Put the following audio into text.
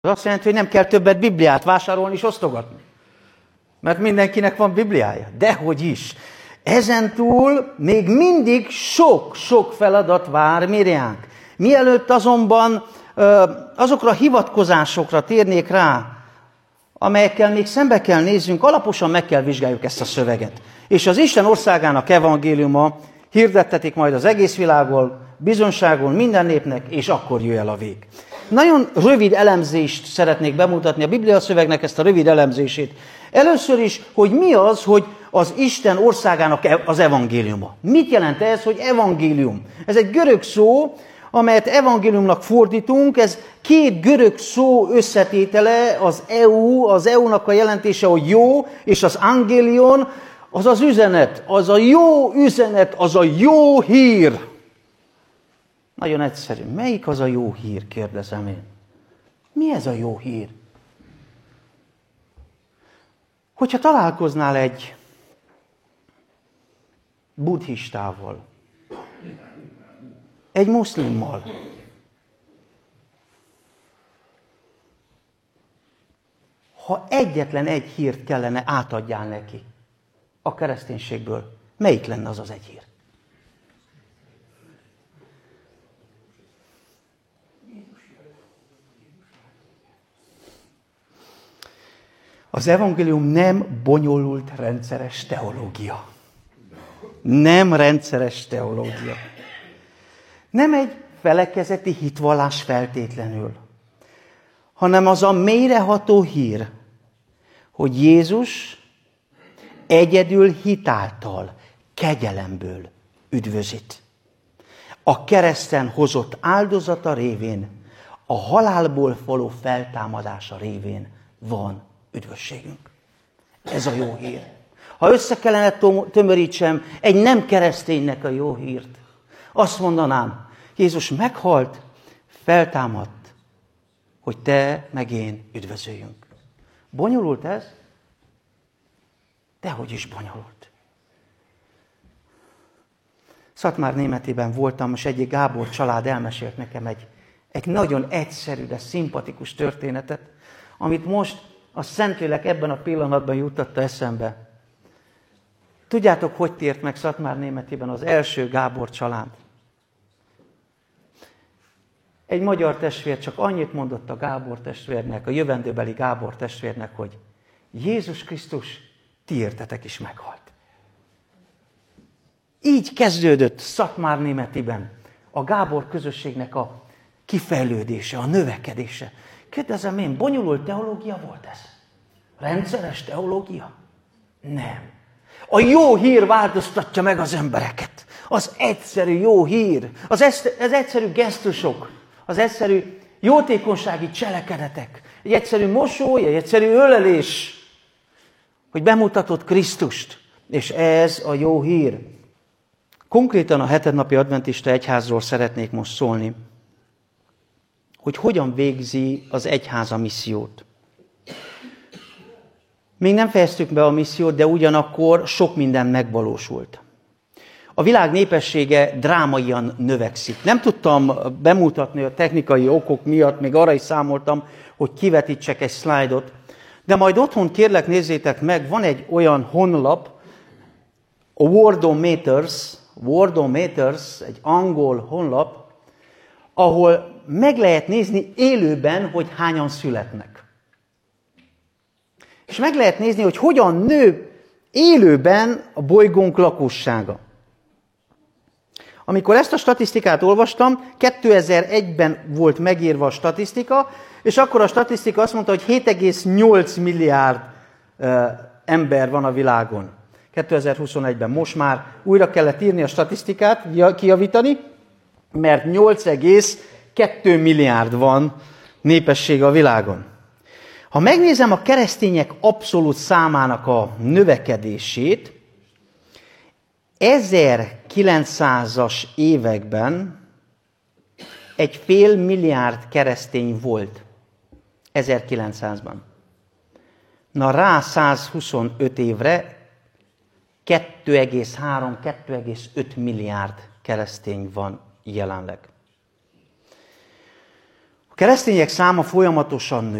Ez azt jelenti, hogy nem kell többet Bibliát vásárolni és osztogatni. Mert mindenkinek van Bibliája. Dehogy is. Ezentúl még mindig sok-sok feladat vár miránk. Mielőtt azonban azokra a hivatkozásokra térnék rá, amelyekkel még szembe kell nézzünk, alaposan meg kell vizsgáljuk ezt a szöveget. És az Isten országának evangéliuma hirdettetik majd az egész világon, bizonságon minden népnek, és akkor jöjj el a vég. Nagyon rövid elemzést szeretnék bemutatni, a Biblia szövegnek ezt a rövid elemzését. Először is, hogy mi az, hogy az Isten országának az evangéliuma. Mit jelent ez, hogy evangélium? Ez egy görög szó, amelyet evangéliumnak fordítunk, ez két görög szó összetétele, az EU-nak a jelentése, hogy jó, és az angélion, az az üzenet, az a jó üzenet, az a jó hír. Nagyon egyszerű. Melyik az a jó hír, kérdezem én. Mi ez a jó hír? Hogyha találkoznál egy buddhistával, egy muszlimmal, ha egyetlen egy hírt kellene átadjál neki a kereszténységből, melyik lenne az az egy hír? Az evangélium nem bonyolult, rendszeres teológia. Nem rendszeres teológia. Nem egy felekezeti hitvallás feltétlenül, hanem az a mélyreható hír, hogy Jézus egyedül hitáltal, kegyelemből üdvözít. A kereszten hozott áldozata révén, a halálból való feltámadása révén van üdvösségünk. Ez a jó hír. Ha össze kellene tömörítsem egy nem kereszténynek a jó hírt, azt mondanám, Jézus meghalt, feltámadt, hogy te meg én üdvözöljünk. Bonyolult ez? Dehogy is bonyolult. Szatmárnémetében voltam, és egyik Gábor család elmesélt nekem egy nagyon egyszerű, de szimpatikus történetet, amit most a Szentlélek ebben a pillanatban juttatta eszembe. Tudjátok, hogy tért meg Szatmárnémetében az első Gábor család? Egy magyar testvér csak annyit mondott a Gábor testvérnek, a jövendőbeli Gábor testvérnek, hogy Jézus Krisztus, ti értetek is meghalt. Így kezdődött Szatmárnémetiben a Gábor közösségnek a kifejlődése, a növekedése. Kérdezem én, bonyolult teológia volt ez? Rendszeres teológia? Nem. A jó hír változtatja meg az embereket. Az egyszerű jó hír, az egyszerű gesztusok, az egyszerű jótékonysági cselekedetek, egy egyszerű mosoly, egy egyszerű ölelés, hogy bemutatod Krisztust, és ez a jó hír. Konkrétan a hetednapi adventista egyházról szeretnék most szólni, hogy hogyan végzi az egyház a missziót. Még nem fejeztük be a missziót, de ugyanakkor sok minden megvalósult. A világ népessége drámaian növekszik. Nem tudtam bemutatni a technikai okok miatt, még arra is számoltam, hogy kivetítsek egy szlájdot, de majd otthon kérlek nézzétek meg, van egy olyan honlap, a Wordometers, egy angol honlap, ahol meg lehet nézni élőben, hogy hányan születnek. És meg lehet nézni, hogy hogyan nő élőben a bolygónk lakossága. Amikor ezt a statisztikát olvastam, 2001-ben volt megírva a statisztika, és akkor a statisztika azt mondta, hogy 7,8 milliárd ember van a világon. 2021-ben most már újra kellett írni a statisztikát, kijavítani, mert 8,2 milliárd van népesség a világon. Ha megnézem a keresztények abszolút számának a növekedését, 1900-as években 1,5 milliárd keresztény volt 1900-ban. Na rá 125 évre 2,3-2,5 milliárd keresztény van jelenleg. A keresztények száma folyamatosan nő.